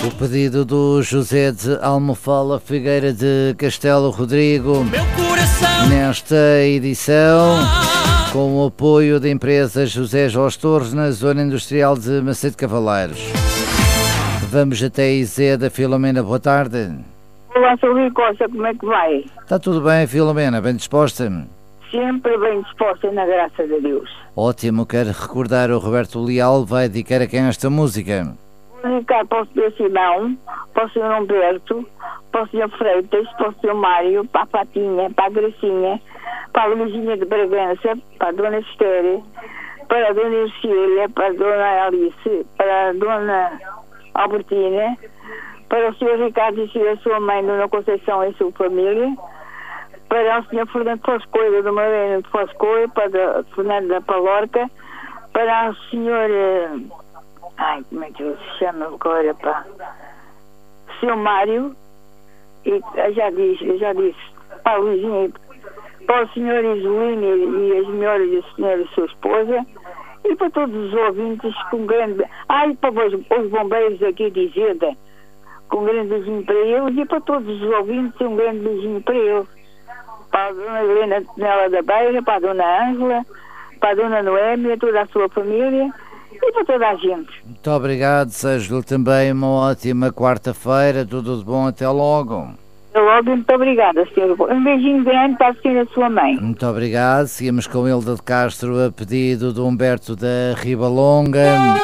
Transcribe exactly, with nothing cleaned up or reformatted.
O pedido do José de Almofala Figueira de Castelo Rodrigo, nesta edição, com o apoio da empresa José Jorge Torres, na zona industrial de Macedo Cavaleiros. Vamos até Iseda. Filomena, boa tarde. Olá, sou Rui Costa, como é que vai? Está tudo bem, Filomena? Bem disposta? Sempre bem disposta, na graça de Deus. Ótimo, quero recordar, o Roberto Leal vai dedicar a quem esta música? Vou dedicar para o senhor Simão, para o senhor Humberto, para o senhor Freitas, para o senhor Mário, para a Patinha, para a Gracinha, para a Luizinha de Bragança, para a dona Esther, para a dona Ercília, para a dona Alice, para a dona Albertina, para o senhor Ricardo e a sua mãe, dona Conceição e a sua família, para o senhor Fernando Foscoio, do Marlene de Foscoio, para o Fernando da Palorca, para o senhor... Ai, como é que ele se chama agora, pá? O senhor Mário, e eu já disse, eu já disse, para a Luizinha, para o senhor Isolino e as melhores da senhora e sua esposa, e para todos os ouvintes com grande... Ai, para os, os bombeiros aqui de Iseda, com um grande beijinho para eles, e para todos os ouvintes um grande beijinho para eles. Para a dona Helena Nela da Beira, para a dona Ângela, para a dona Noémia, toda a sua família e para toda a gente. Muito obrigado, desejo-lhe também uma ótima quarta-feira, tudo de bom, até logo. Até logo, muito obrigada, senhor. Um beijinho grande para a senhora e a sua mãe. Muito obrigado, seguimos com Hilda de Castro a pedido de Humberto da Ribalonga.